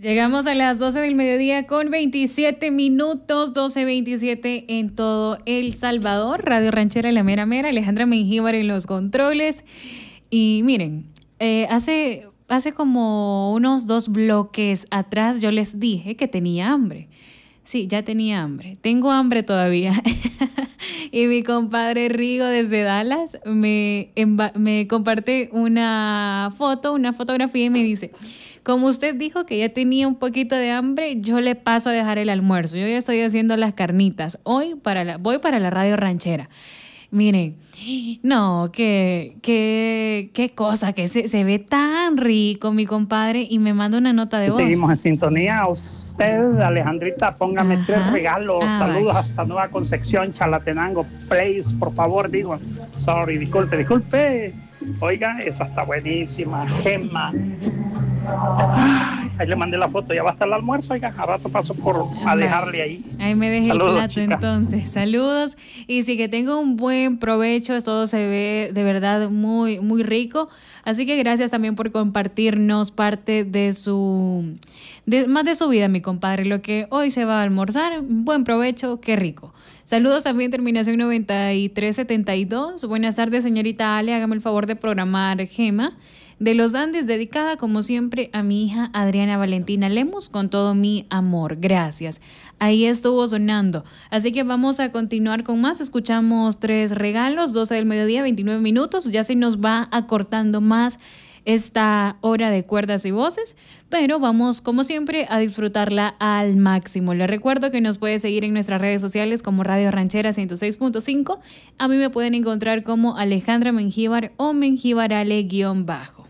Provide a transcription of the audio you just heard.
Llegamos a las 12 del mediodía con 27 minutos, 12:27 en todo El Salvador. Radio Ranchera La Mera Mera, Alejandra Mengíbar en los controles. Y miren, hace como unos 2 bloques atrás yo les dije que tenía hambre. Sí, ya tenía hambre. Tengo hambre todavía. Y mi compadre Rigo desde Dallas me comparte una fotografía y me dice: como usted dijo que ya tenía un poquito de hambre, yo le paso a dejar el almuerzo. Yo ya estoy haciendo las carnitas. Hoy voy para la Radio Ranchera. Miren, no, qué cosa, que se ve tan rico mi compadre, y me manda una nota de voz. Seguimos en sintonía. Usted, Alejandrita, póngame 3 regalos. Saludos vaya. Hasta Nueva Concepción, Chalatenango, Place, por favor, digo. Sorry, disculpe. Oiga, esa está buenísima, Gemma. Ahí le mandé la foto, ya va a estar el almuerzo, oiga, a rato paso a dejarle ahí. Ahí me dejé Saludos, el plato, chica. entonces. Saludos. Y sí, que tengo un buen provecho. Todo se ve de verdad muy, muy rico. Así que gracias también por compartirnos parte de más de su vida, mi compadre. Lo que hoy se va a almorzar, buen provecho, qué rico. Saludos también, terminación 9372. Buenas tardes, señorita Ale. Hágame el favor de programar Gema de los Andes, dedicada como siempre a mi hija Adriana Valentina Lemus, con todo mi amor. Gracias. Ahí estuvo sonando. Así que vamos a continuar con más. Escuchamos 3 regalos, 12 del mediodía, 29 minutos. Ya se nos va acortando más esta hora de cuerdas y voces, pero vamos como siempre a disfrutarla al máximo. Les recuerdo que nos puede seguir en nuestras redes sociales como Radio Ranchera 106.5. A mí me pueden encontrar como Alejandra Mengíbar o Mengíbar Ale _.